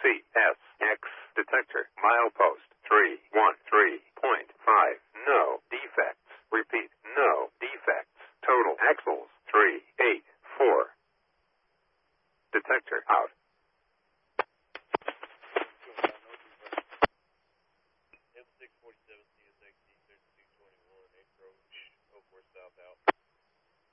CSX detector. Milepost 313.5. No defects. Repeat, no defects. Total axles 384. Detector out. M647 CSX D3221 approach 04 south out.